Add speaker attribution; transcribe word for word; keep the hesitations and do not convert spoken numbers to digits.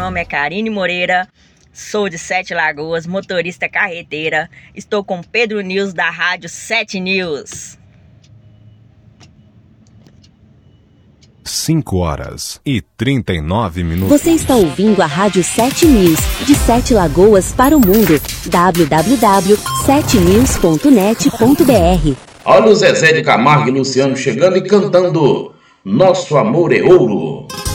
Speaker 1: nome é Karine Moreira, sou de Sete Lagoas, motorista carreteira. Estou com Pedro News da Rádio Sete News.
Speaker 2: cinco horas e trinta e nove minutos.
Speaker 3: Você está ouvindo a Rádio Sete News, de Sete Lagoas para o mundo. w w w ponto sete news ponto net ponto b r.
Speaker 4: Olha o Zezé de Camargo e Luciano chegando e cantando Nosso Amor é Ouro.